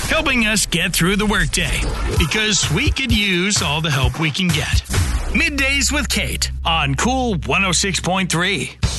helping us get through the workday because we could use all the help we can get. Middays with Kate on Cool 106.3.